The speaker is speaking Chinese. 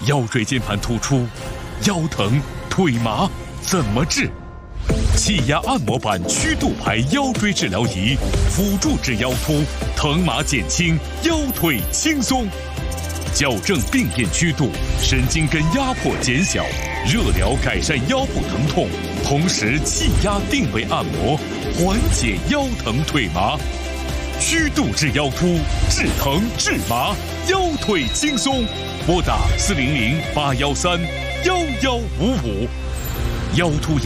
腰椎间盘突出、腰疼、腿麻怎么治？气压按摩板曲度牌腰椎治疗仪，辅助治腰突，疼麻减轻，腰腿轻松。矫正病变曲度，神经根压迫减小，热疗改善腰部疼痛，同时气压定位按摩，缓解腰疼腿麻。曲度治腰突，治疼治麻，腰腿轻松。拨打400-813-1155。腰突